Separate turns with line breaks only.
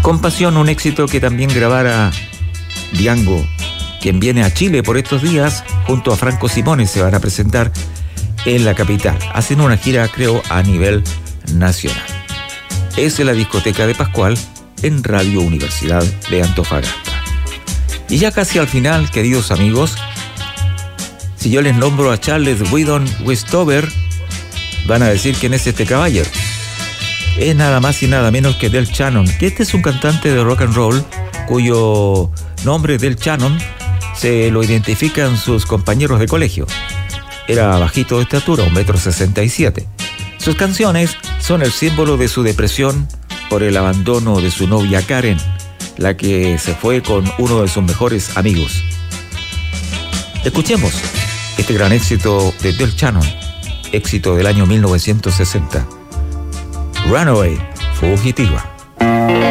Compasión, un éxito que también grabara Diango, quien viene a Chile por estos días, junto a Franco Simone se van a presentar en la capital. Hacen una gira, creo, a nivel nacional. Es la discoteca de Pascual en Radio Universidad de Antofagasta. Y ya casi al final, queridos amigos, si yo les nombro a Charles Wheaton Westover, van a decir quién es este caballero. Es nada más y nada menos que Del Shannon, que este es un cantante de rock and roll cuyo nombre Del Shannon se lo identifican sus compañeros de colegio. Era bajito de estatura, 1,67 m. Sus canciones son el símbolo de su depresión por el abandono de su novia Karen, la que se fue con uno de sus mejores amigos. Escuchemos este gran éxito de Del Shannon, éxito del año 1960. Runaway, fugitiva.